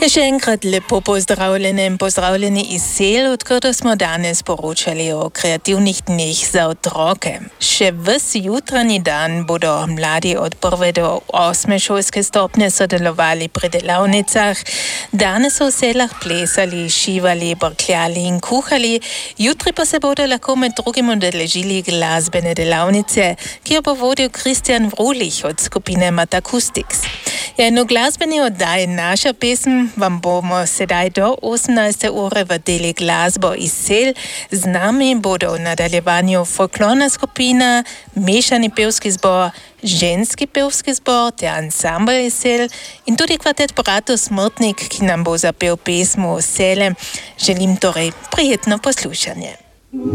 Še enkrat lepo pozdravljeni iz sel, odkot smo danes poročali o kreativnih dneh za otroke. Še ves jutranji dan bodo mladi od 1. do 8. šolske stopnje sodelovali pri delavnicah. Danes so v selah plesali, šivali, brkljali in kuhali. Jutri pa se bodo lahko med drugim udeležili glasbene delavnice, ki jo bo vodil Kristjan Vrulih od skupine Matakustiks. V glasbeni oddaji Naša pesem vam bomo sedaj do 18. ure vadili glasbo iz sel. Z nami bodo v nadaljevanju folklorna skupina, mešani pevski zbor, ženski pevski zbor ter ansambel iz sel in tudi kvartet Brato Smrtnik, ki nam bo zapel pesmu Sele. Želim torej prijetno poslušanje.